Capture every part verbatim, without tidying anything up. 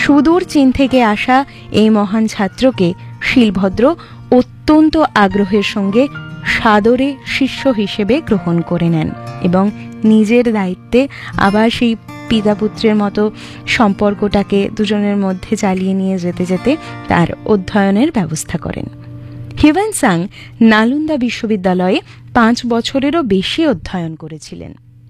সুদূর চীন থেকে আসা এই মহান ছাত্রকে শিলভদ্র অত্যন্ত আগ্রহের সঙ্গে সাদরে শিষ্য হিসেবে গ্রহণ করে নেন এবং নিজের দায়িত্বে আবার সেই পিতা পুত্রের মতো সম্পর্কটাকে দুজনের মধ্যে চালিয়ে নিয়ে যেতে যেতে তার অধ্যয়নের ব্যবস্থা করেন। হিউয়েনসাং নালন্দা বিশ্ববিদ্যালয়ে পাঁচ বছরেরও বেশি অধ্যয়ন করেছিলেন।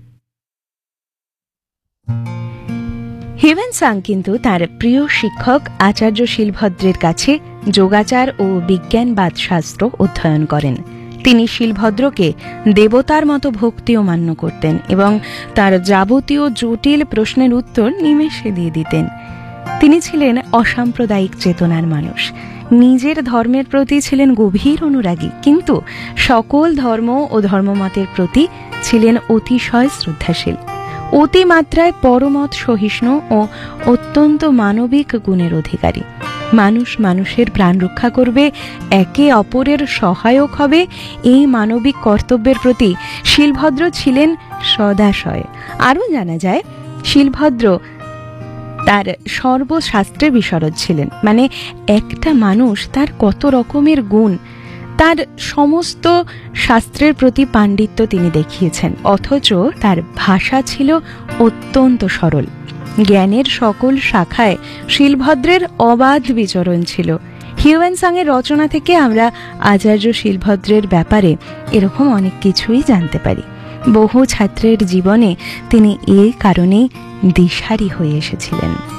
হিউয়েনসাং কিন্তু তার প্রিয় শিক্ষক আচার্য শিলভদ্রের কাছে যোগাচার ও বিজ্ঞানবাদ শাস্ত্র অধ্যয়ন করেন। তিনি শিলভদ্রকে দেবতার মতো ভক্তিও মান্য করতেন এবং তার যাবতীয় জটিল প্রশ্নের উত্তর নিমেষে দিয়ে দিতেন। তিনি ছিলেন অসাম্প্রদায়িক চেতনার মানুষ, নিজের ধর্মের প্রতি ছিলেন গভীর অনুরাগী, কিন্তু সকল ধর্ম ও ধর্মমতের প্রতি ছিলেন অতিশয় শ্রদ্ধাশীল, অতিমাত্রায় পরমত সহিষ্ণু ও অত্যন্ত মানবিক গুণের অধিকারী। মানুষ মানুষের প্রাণ রক্ষা করবে, একে অপরের সহায়ক হবে, এই মানবিক কর্তব্যের প্রতি শিলভদ্র ছিলেন সদাশয়। আরও জানা যায় শিলভদ্র তার সর্বশাস্ত্রে বিশারদ ছিলেন। মানে একটা মানুষ তার কত রকমের গুণ, তার সমস্ত শাস্ত্রের প্রতি পাণ্ডিত্য তিনি দেখিয়েছেন, অথচ তার ভাষা ছিল অত্যন্ত সরল। জ্ঞানের সকল শাখায় শিলভদ্রের অবাধ বিচরণ ছিল। হিউয়েনসাংয়ের রচনা থেকে আমরা আচার্য শিলভদ্রের ব্যাপারে এরকম অনেক কিছুই জানতে পারি। বহু ছাত্রের জীবনে তিনি এই কারণেই দিশারি হয়ে এসেছিলেন।